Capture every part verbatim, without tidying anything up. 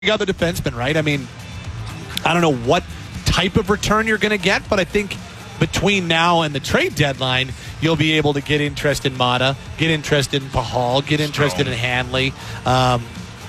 other defensemen, right? I mean, I don't know what type of return you're going to get, but I think between now and the trade deadline, you'll be able to get interest in Mata, get interest in Pahal, get interested in Hanley. Um,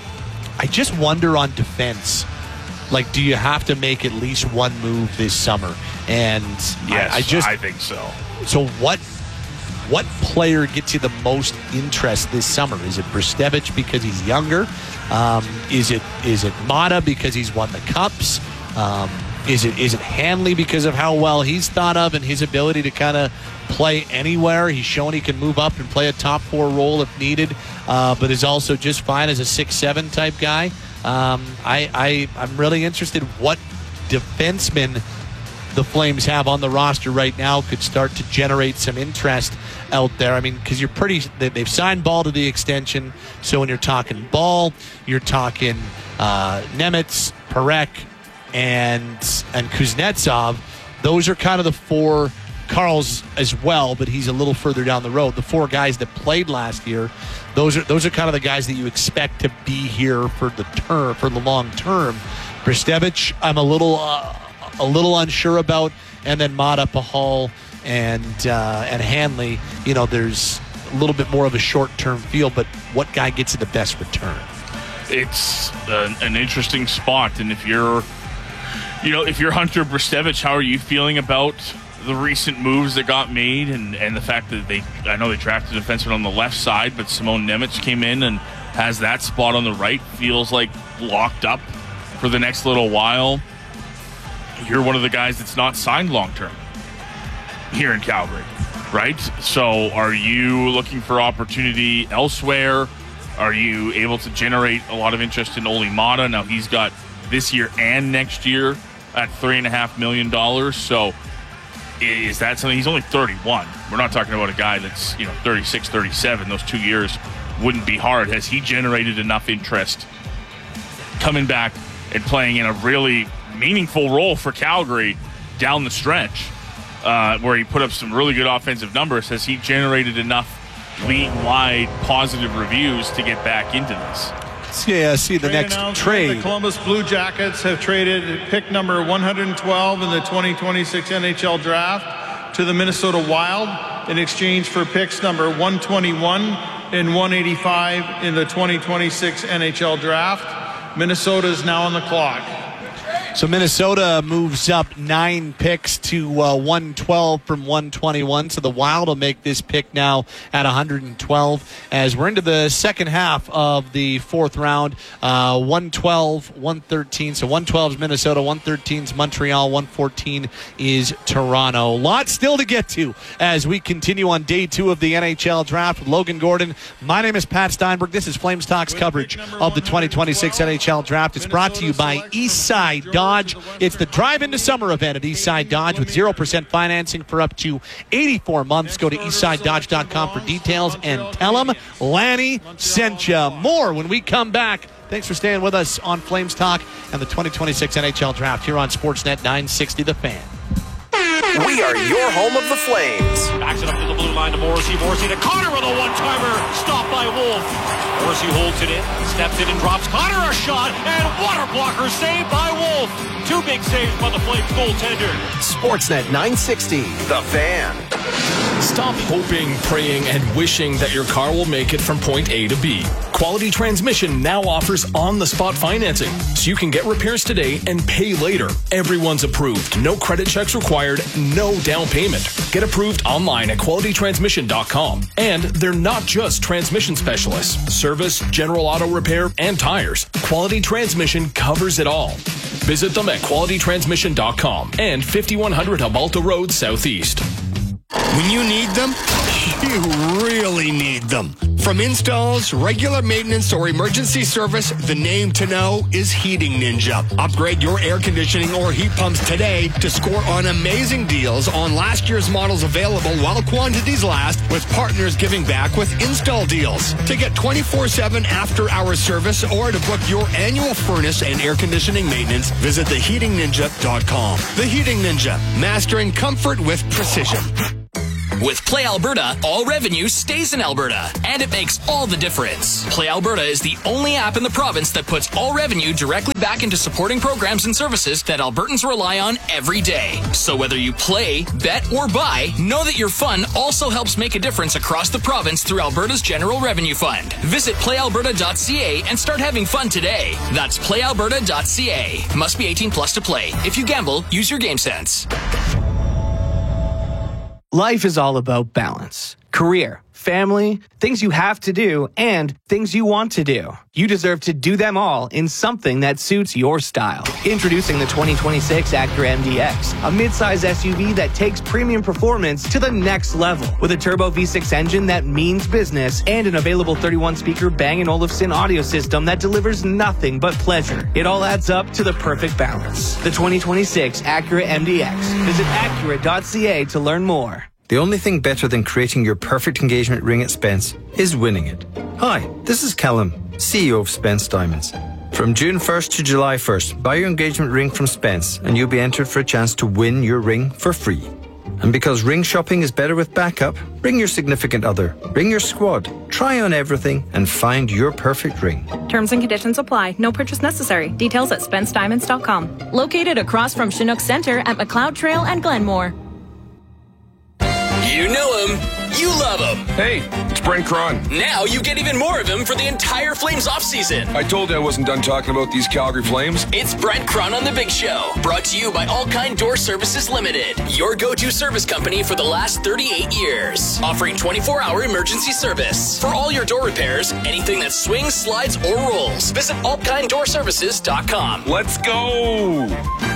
I just wonder on defense, like, do you have to make at least one move this summer? And yes, I, I just I think so. So what? What player gets you the most interest this summer? Is it Brzustewicz because he's younger? Um, is it is it Mata because he's won the Cups? Um, is it is it Hanley because of how well he's thought of and his ability to kind of play anywhere? He's shown he can move up and play a top four role if needed, uh, but is also just fine as a six seven type guy. Um, I, I I'm really interested what defenseman the Flames have on the roster right now could start to generate some interest out there. I mean, because you're pretty, they've signed Ball to the extension. So when you're talking Ball, you're talking uh, Nemetz, Parekh, and and Kuznetsov. Those are kind of the four. Carl's as well, but he's a little further down the road. The four guys that played last year, those are those are kind of the guys that you expect to be here for the term, for the long term. Brzustewicz, I'm a little. Uh, a little unsure about, and then Mata, Pahal, and uh, and Hanley, you know, there's a little bit more of a short-term feel, but what guy gets you the best return? It's an, an interesting spot, and if you're, you know, if you're Hunter Brzustewicz, how are you feeling about the recent moves that got made, and, and the fact that they, I know they drafted a defenseman on the left side, but Simon Nemec came in and has that spot on the right, feels like locked up for the next little while. You're one of the guys that's not signed long-term here in Calgary, right? So are you looking for opportunity elsewhere? Are you able to generate a lot of interest in Olli Mata? Now, he's got this year and next year at three point five million dollars. So is that something? He's only thirty-one. We're not talking about a guy that's, you know, thirty-six, thirty-seven. Those two years wouldn't be hard. Has he generated enough interest coming back and playing in a really meaningful role for Calgary down the stretch, uh, where he put up some really good offensive numbers? Has he generated enough league-wide positive reviews to get back into this? Yeah, see the next trade. The Columbus Blue Jackets have traded pick number one hundred twelve in the twenty twenty-six N H L Draft to the Minnesota Wild in exchange for picks number one twenty-one and one eighty-five in the twenty twenty-six N H L Draft. Minnesota is now on the clock. So Minnesota moves up nine picks to uh, one twelve from one twenty-one. So the Wild will make this pick now at one hundred twelve as we're into the second half of the fourth round. Uh, one twelve, one thirteen. So one twelve is Minnesota, one thirteen is Montreal, one fourteen is Toronto. Lots still to get to as we continue on day two of the N H L Draft with Logan Gordon. My name is Pat Steinberg. This is Flames Talks coverage of the twenty twenty-six N H L Draft. It's brought to you by Eastside Dodge. It's the Drive Into Summer event at Eastside Dodge with zero percent financing for up to eighty-four months. Go to eastside dodge dot com for details and tell them Lanny sent you. More when we come back. Thanks for staying with us on Flames Talk and the twenty twenty-six N H L Draft here on Sportsnet nine sixty The Fan. We are your home of the Flames. Backs it up to the blue line to Morrissey. Morrissey to Connor with a one-timer. Stopped by Wolf. Morrissey holds it in, steps in and drops Connor a shot, and water blocker saved by Wolf. Two big saves by the Flames goaltender. Sportsnet nine sixty, The Fan. Stop hoping, praying, and wishing that your car will make it from point A to B. Quality Transmission now offers on-the-spot financing, so you can get repairs today and pay later. Everyone's approved. No credit checks required, no down payment. Get approved online at quality transmission dot com. And they're not just transmission specialists. Service, general auto repair, and tires. Quality Transmission covers it all. Visit them at quality transmission dot com and fifty-one hundred Hubalta Road Southeast. When you need them, you really need them. From installs, regular maintenance, or emergency service, the name to know is Heating Ninja. Upgrade your air conditioning or heat pumps today to score on amazing deals on last year's models available while quantities last, with partners giving back with install deals. To get twenty-four seven after-hour service or to book your annual furnace and air conditioning maintenance, visit the heating ninja dot com. The Heating Ninja, mastering comfort with precision. With Play Alberta, all revenue stays in Alberta, and it makes all the difference. Play Alberta is the only app in the province that puts all revenue directly back into supporting programs and services that Albertans rely on every day. So whether you play, bet, or buy, know that your fun also helps make a difference across the province through Alberta's General Revenue Fund. Visit play alberta dot c a and start having fun today. That's play alberta dot c a. Must be eighteen plus to play. If you gamble, use your game sense. Life is all about balance. Career, family, things you have to do, and things you want to do. You deserve to do them all in something that suits your style. Introducing the twenty twenty-six Acura M D X, a midsize S U V that takes premium performance to the next level. With a turbo V six engine that means business and an available thirty-one speaker Bang and Olufsen audio system that delivers nothing but pleasure. It all adds up to the perfect balance. The twenty twenty-six Acura M D X. Visit acura dot c a to learn more. The only thing better than creating your perfect engagement ring at Spence is winning it. Hi, this is Callum, C E O of Spence Diamonds. From June first to July first, buy your engagement ring from Spence and you'll be entered for a chance to win your ring for free. And because ring shopping is better with backup, bring your significant other, bring your squad, try on everything and find your perfect ring. Terms and conditions apply. No purchase necessary. Details at spence diamonds dot com. Located across from Chinook Center at McLeod Trail and Glenmore. You know him. You love him. Hey, it's Brent Cron. Now you get even more of him for the entire Flames offseason. I told you I wasn't done talking about these Calgary Flames. It's Brent Cron on The Big Show. Brought to you by All Kind Door Services Limited. Your go-to service company for the last thirty-eight years. Offering twenty-four hour emergency service. For all your door repairs, anything that swings, slides, or rolls. Visit all kind door services dot com. Let's go.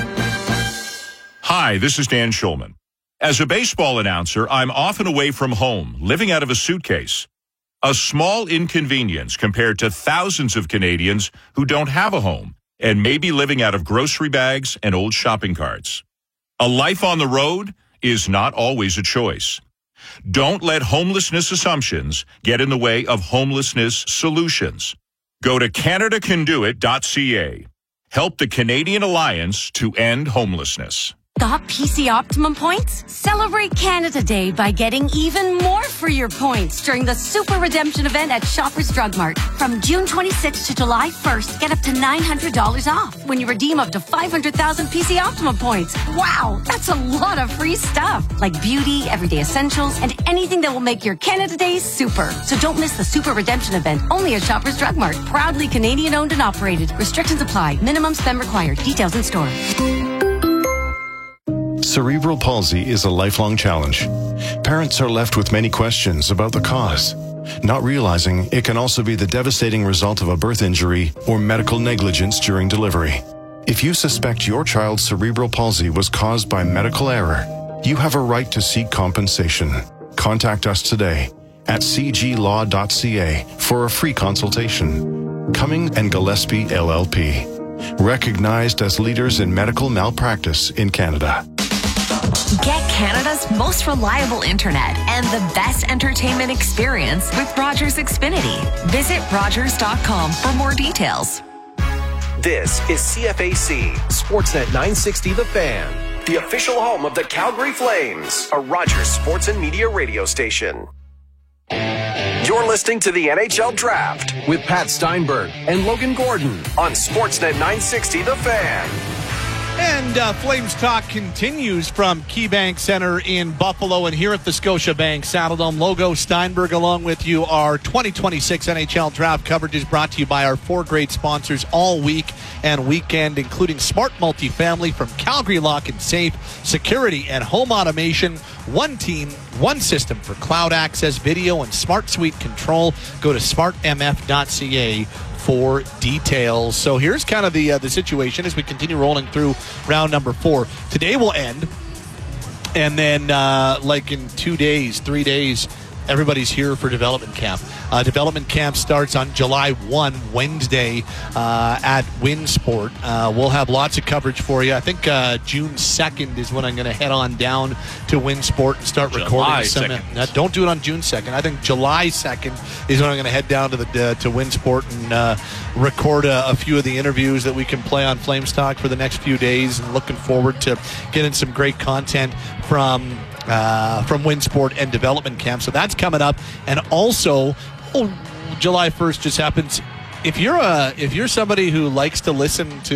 Hi, this is Dan Schulman. As a baseball announcer, I'm often away from home, living out of a suitcase. A small inconvenience compared to thousands of Canadians who don't have a home and may be living out of grocery bags and old shopping carts. A life on the road is not always a choice. Don't let homelessness assumptions get in the way of homelessness solutions. Go to canada can do it dot c a. Help the Canadian Alliance to end homelessness. Got P C Optimum points? Celebrate Canada Day by getting even more for your points during the Super Redemption event at Shoppers Drug Mart. From June twenty-sixth to July first, get up to nine hundred dollars off when you redeem up to five hundred thousand P C Optimum points. Wow, that's a lot of free stuff, like beauty, everyday essentials, and anything that will make your Canada Day super. So don't miss the Super Redemption event, only at Shoppers Drug Mart. Proudly Canadian owned and operated. Restrictions apply. Minimum spend required. Details in store. Cerebral palsy is a lifelong challenge. Parents are left with many questions about the cause, not realizing it can also be the devastating result of a birth injury or medical negligence during delivery. If you suspect your child's cerebral palsy was caused by medical error, you have a right to seek compensation. Contact us today at c g law dot c a for a free consultation. Cumming and Gillespie L L P, recognized as leaders in medical malpractice in Canada. Get Canada's most reliable internet and the best entertainment experience with Rogers Xfinity. Visit rogers dot com for more details. This is C F A C, Sportsnet nine sixty The Fan, the official home of the Calgary Flames, a Rogers Sports and Media radio station. You're listening to the N H L Draft with Pat Steinberg and Logan Gordon on Sportsnet nine sixty The Fan. And uh, Flames talk continues from KeyBank Center in Buffalo and here at the Scotiabank Saddledome. Logo Steinberg along with you. Our twenty twenty-six N H L Draft coverage is brought to you by our four great sponsors all week and weekend, including Smart Multifamily from Calgary Lock and Safe, security and home automation, one team, one system for cloud access, video, and smart suite control. Go to smart m f dot c a for details. So here's kind of the uh, the situation as we continue rolling through round number four. Today will end, and then uh, like in two days, three days, everybody's here for development camp. Uh, development camp starts on July first, Wednesday, uh, at Winsport. Uh, we'll have lots of coverage for you. I think uh, June second is when I'm going to head on down to Winsport and start July recording some. second. Uh, don't do it on June second. I think July second is when I'm going to head down to the uh, to Winsport and uh, record a, a few of the interviews that we can play on Flames Talk for the next few days. And looking forward to getting some great content from uh, from WinSport and Development Camp. So that's coming up. And also, oh, July first just happens. If you're a if you're somebody who likes to listen to